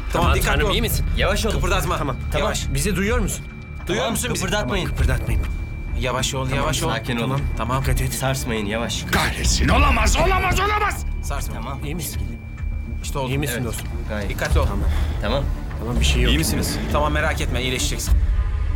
Tamam dikkatli tanrım, ol. iyi misin? Yavaş olun. Kıpırdatma. Tamam. Yavaş. Bizi duyuyor musun? Duyuyor musun bizi? Kıpırdatmayın. Kıpırdatmayın. Yavaş ol, yavaş ol. Sakin olun. Tamam. Dikkat et. Sarsmayın, yavaş. Kahretsin, olamaz, olamaz, olamaz. Sarsma. Tamam. İyi misin? İşte oldu. İyi misin Evet. dostum? Gayet. Dikkatli ol. Tamam. Tamam, bir şey yok. İyi misiniz? Tamam merak etme iyileşeceksin.